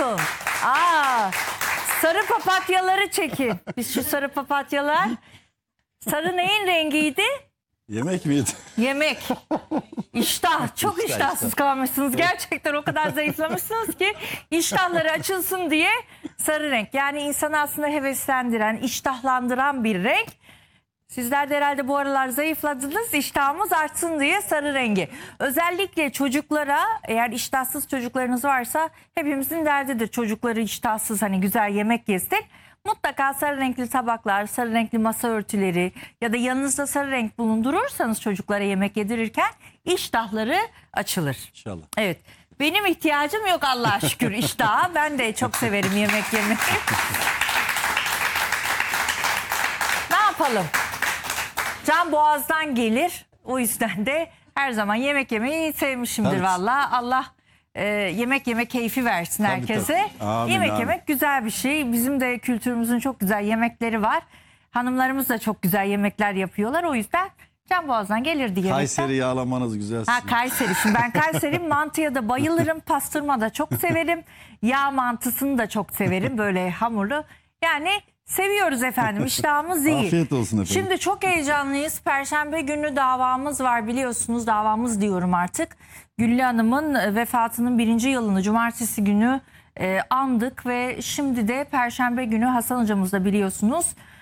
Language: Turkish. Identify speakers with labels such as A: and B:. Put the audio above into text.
A: olsun. Sarı papatyaları çekin. Biz şu sarı papatyalar. Sarı neyin rengiydi?
B: Yemek miydi?
A: Yemek. İştah. Çok iştahsız kalmışsınız. Gerçekten o kadar zayıflamışsınız ki iştahları açılsın diye sarı renk. Yani insanı aslında heveslendiren, iştahlandıran bir renk. Sizler de herhalde bu aralar zayıfladınız, iştahımız artsın diye sarı rengi. Özellikle çocuklara, eğer iştahsız çocuklarınız varsa, hepimizin derdidir çocukları iştahsız, hani güzel yemek yesin. Mutlaka sarı renkli tabaklar, sarı renkli masa örtüleri ya da yanınızda sarı renk bulundurursanız çocuklara yemek yedirirken iştahları açılır.
B: İnşallah.
A: Evet. Benim ihtiyacım yok Allah'a şükür iştaha. Ben de çok severim yemek yemeyi. Ne yapalım? Can boğazdan gelir. O yüzden de her zaman yemek yemeyi sevmişimdir,
B: Evet.
A: vallahi. Allah yemek yeme keyfi versin herkese.
B: Tabii. Amin,
A: Yemek
B: amin.
A: yemek güzel bir şey. Bizim de kültürümüzün çok güzel yemekleri var. Hanımlarımız da çok güzel yemekler yapıyorlar. O yüzden can boğazdan gelir diye.
B: Kayseri yağlamanız güzel.
A: Ha, Kayseri. Şimdi ben Kayseri'm, mantıya da bayılırım. Pastırma da çok severim. Yağ mantısını da çok severim. Böyle hamurlu. Yani seviyoruz efendim. İştahımız iyi.
B: Afiyet olsun efendim.
A: Şimdi çok heyecanlıyız. Perşembe günü davamız var, biliyorsunuz. Davamız diyorum artık. Güllü Hanım'ın vefatının 1. yılını cumartesi günü andık ve şimdi de Perşembe günü Hasan hocamız da biliyorsunuz